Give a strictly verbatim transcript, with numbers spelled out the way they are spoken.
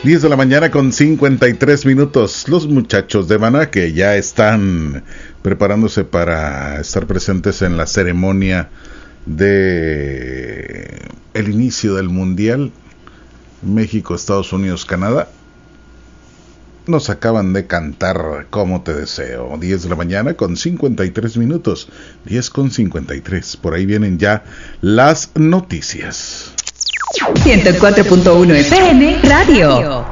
diez de la mañana con cincuenta y tres minutos. Los muchachos de Maná que ya están preparándose para estar presentes en la ceremonia de el inicio del Mundial México, Estados Unidos, Canadá. Nos acaban de cantar Como te deseo. diez de la mañana con cincuenta y tres minutos. diez con cincuenta y tres. Por ahí vienen ya las noticias. ciento cuatro punto uno F M Radio.